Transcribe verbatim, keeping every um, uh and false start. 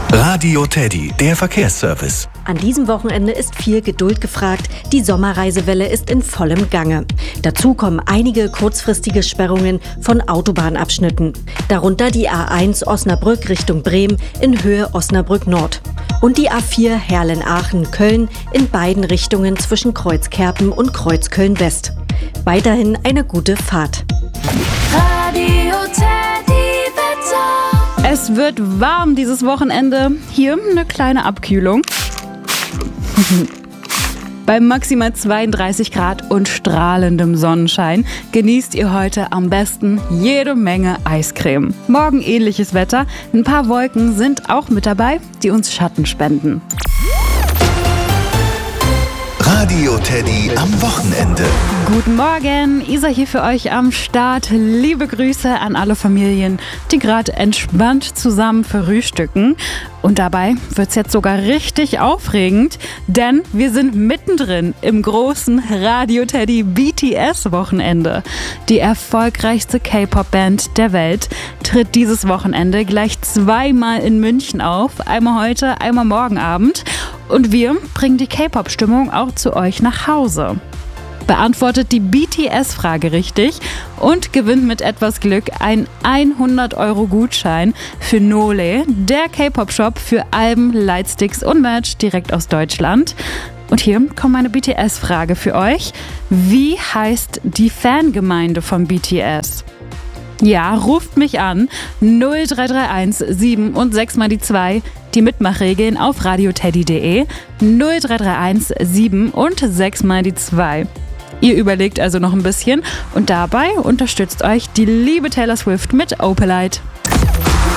Radio Teddy, der Verkehrsservice. An diesem Wochenende ist viel Geduld gefragt. Die Sommerreisewelle ist in vollem Gange. Dazu kommen einige kurzfristige Sperrungen von Autobahnabschnitten. Darunter die A eins Osnabrück Richtung Bremen in Höhe Osnabrück Nord. Und die A vier Herlen-Aachen-Köln in beiden Richtungen zwischen Kreuzkerpen und Kreuzköln West. Weiterhin eine gute Fahrt. Radio Teddy Wetter. Es wird warm dieses Wochenende. Hier eine kleine Abkühlung. Bei maximal zweiunddreißig Grad und strahlendem Sonnenschein genießt ihr heute am besten jede Menge Eiscreme. Morgen ähnliches Wetter. Ein paar Wolken sind auch mit dabei, die uns Schatten spenden. Radio Teddy am Wochenende. Guten Morgen, Isa hier für euch am Start. Liebe Grüße an alle Familien, die gerade entspannt zusammen frühstücken. Und dabei wird's jetzt sogar richtig aufregend, denn wir sind mittendrin im großen Radio Teddy B T S-Wochenende. Die erfolgreichste K-Pop-Band der Welt tritt dieses Wochenende gleich zweimal in München auf. Einmal heute, einmal morgen Abend. Und wir bringen die K-Pop-Stimmung auch zu euch nach Hause. Beantwortet die B T S-Frage richtig und gewinnt mit etwas Glück einen hundert Euro Gutschein für Nole, der K-Pop-Shop für Alben, Lightsticks und Merch direkt aus Deutschland. Und hier kommt meine B T S-Frage für euch. Wie heißt die Fangemeinde von B T S? Ja, ruft mich an. null drei drei eins sieben und sechs mal die zwei. Die Mitmachregeln auf radioteddy punkt de. null drei drei eins sieben und sechs mal die zwei. Ihr überlegt also noch ein bisschen und dabei unterstützt euch die liebe Taylor Swift mit Opalite.